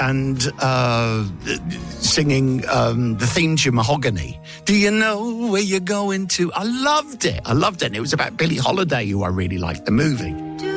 and singing the theme to Mahogany. Do you know where you're going to? I loved it. And it was about Billie Holiday, who I really liked, the movie.